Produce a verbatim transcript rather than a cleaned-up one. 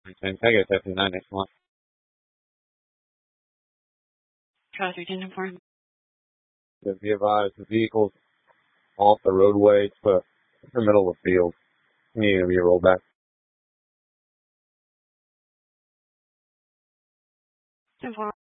And take it to nine next month. Trust retention form. To be advised, the vehicle's off the roadway, it's put in the middle of the field. You need to be rolled back. ten four.